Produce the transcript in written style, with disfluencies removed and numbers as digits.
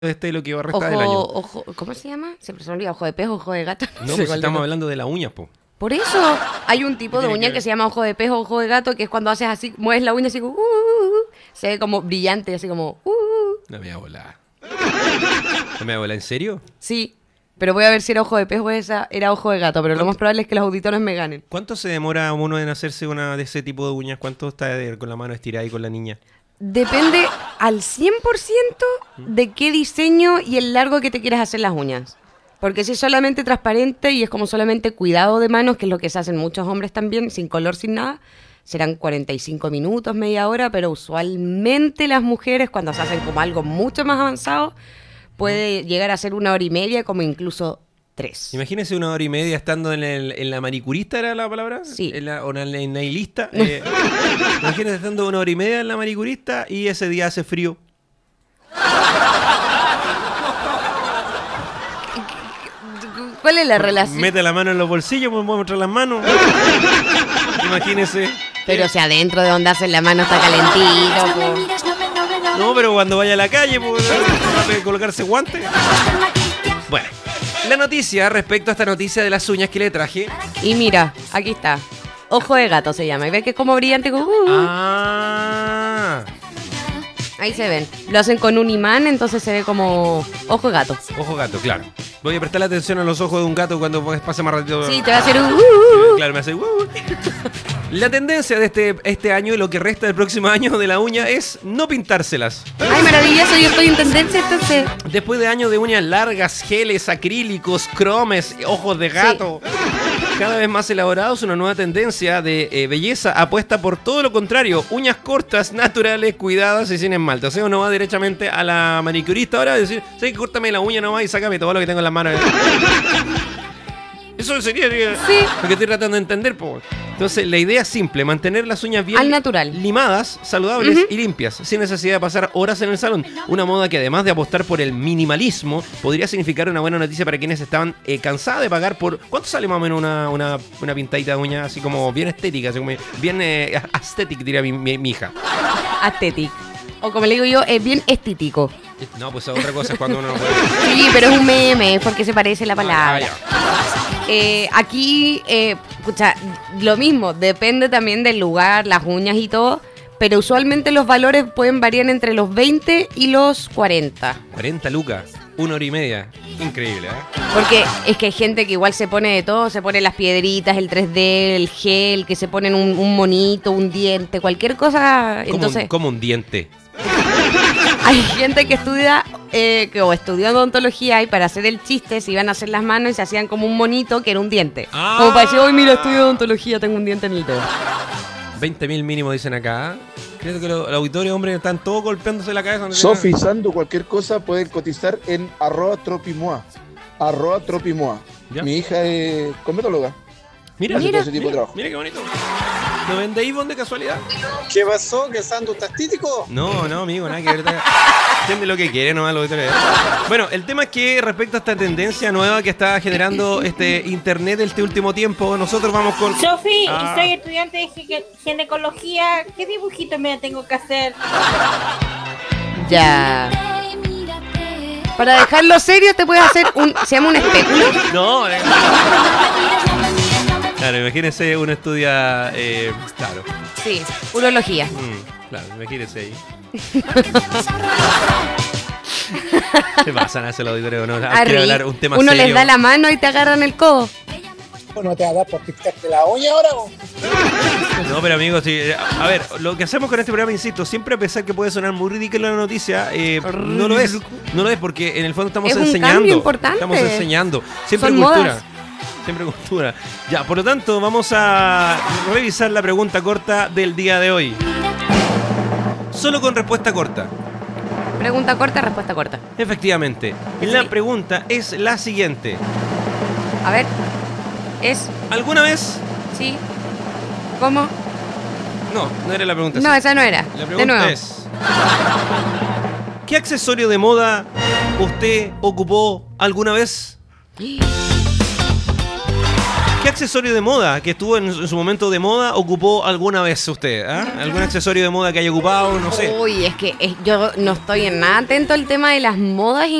lo que va a restar del año. Ojo, ¿cómo se llama? Siempre se me olvida, ojo de pez, ojo de gato. No, pues estamos hablando de las uñas, po. Por eso hay un tipo de uña que se llama ojo de pez o ojo de gato, que es cuando haces así, mueves la uña así como... se ve como brillante, así como... No me voy a volar. ¿No me voy a volar? ¿En serio? Sí, pero voy a ver si era ojo de pez o era ojo de gato, pero lo más probable es que los auditores me ganen. ¿Cuánto se demora uno en hacerse una de ese tipo de uñas? ¿Cuánto está con la mano estirada y con la niña? Depende al 100% de qué diseño y el largo que te quieras hacer las uñas. Porque si es solamente transparente y es como solamente cuidado de manos, que es lo que se hacen muchos hombres también, sin color, sin nada, serán 45 minutos, media hora, pero usualmente las mujeres cuando se hacen como algo mucho más avanzado, puede llegar a ser 1 hora y media, como incluso 3. Imagínese 1 hora y media estando en la manicurista, ¿era la palabra? Sí. O en la nailista. Imagínese estando 1 hora y media en la manicurista y ese día hace frío. ¿Cuál es la relación? Mete la mano en los bolsillos, pues muestra las manos. Imagínese. Pero si adentro de donde hacen la mano está calentito, po. No, pero cuando vaya a la calle, pues, va a colocarse guantes. Bueno, la noticia respecto a esta noticia de las uñas que le traje. Y mira, aquí está. Ojo de gato se llama. Y ve que es como brillante. Como, Ah. Ahí se ven. Lo hacen con un imán, entonces se ve como ojo de gato. Ojo gato, claro. Voy a prestarle atención a los ojos de un gato cuando pase más ratito. Sí, te va a hacer un... Claro, me hace... La tendencia de este año y lo que resta del próximo año de la uña es no pintárselas. Ay, maravilloso, yo estoy en tendencia entonces. Después de años de uñas largas, geles, acrílicos, cromes, ojos de gato, cada vez más elaborados, una nueva tendencia de belleza apuesta por todo lo contrario. Uñas cortas, naturales, cuidadas y sin esmalte. O sea, uno va directamente a la manicurista ahora a decir, sí, córtame la uña nomás y sácame todo lo que tengo en las manos. Eso sería Sí. lo que estoy tratando de entender, po. Entonces, la idea es simple, mantener las uñas bien Al natural. limadas, saludables y limpias, sin necesidad de pasar horas en el salón. Una moda que además de apostar por el minimalismo, podría significar una buena noticia para quienes estaban cansadas de pagar por... ¿Cuánto sale más o menos una pintadita de uña así como bien estética, así como bien aesthetic, diría mi hija? Aesthetic. O como le digo yo, es bien estético. No, pues otra cosa es cuando uno no puede... Sí, pero es un meme, porque se parece la palabra. Aquí, escucha, lo mismo, depende también del lugar, las uñas y todo, pero usualmente los valores pueden variar entre los 20 y los 40. 40 lucas, 1 hora y media. Increíble, ¿eh? Porque es que hay gente que igual se pone de todo, se pone las piedritas, el 3D, el gel, que se ponen un monito, un diente, cualquier cosa. Entonces, como un diente. hay gente que estudia, o estudió odontología y para hacer el chiste se iban a hacer las manos y se hacían como un monito que era un diente. Ah. Como para decir, hoy mira, estudio odontología, tengo un diente en el dedo. 20.000 mínimo dicen acá. Creo que los auditores, hombre, están todos golpeándose la cabeza. Sofi, Sandu, cualquier cosa pueden cotizar en @tropimoa. @tropimoa. ¿Ya? Mi hija es cosmetóloga. Mira, Hace todo ese tipo de trabajo. mira qué bonito. ¿Lo vende Ivonne de casualidad? ¿Qué pasó? ¿Que Sandu estás títico? No, amigo, nada que ver. Entiende lo que quiere, nomás los auditores. Bueno, el tema es que respecto a esta tendencia nueva que está generando este internet este último tiempo, nosotros vamos con... Sofi, soy estudiante de ginecología. ¿Qué dibujito me tengo que hacer? Ya. Para dejarlo serio te puedes hacer se llama un espéculo. No, claro, imagínese uno estudia, claro. Sí, urología. Claro, imagínese ahí. ¿Qué pasa? ¿Hace los auditores o no? Quiero hablar un tema uno serio. les da la mano y te agarran el codo. ¿No te va a dar por pintarte la uña ahora? No, pero amigos, sí, a ver, lo que hacemos con este programa, insisto, siempre a pesar que puede sonar muy ridículo la noticia, no lo es. No lo es porque en el fondo estamos Es un enseñando. cambio importante. Estamos enseñando. Siempre Son cultura. modas. Siempre cultura. Ya, por lo tanto, vamos a revisar la pregunta corta del día de hoy. Solo con respuesta corta. Pregunta corta, respuesta corta. Efectivamente. La pregunta es la siguiente. A ver, ¿Alguna vez? Sí. ¿Cómo? No era la pregunta. No, sí. esa no era. La De pregunta nuevo. es: ¿qué accesorio de moda usted ocupó alguna vez? ¿Qué accesorio de moda que estuvo en su momento de moda ocupó alguna vez usted? ¿Ah? ¿Algún accesorio de moda que haya ocupado? No sé. Uy, es que yo no estoy en nada atento al tema de las modas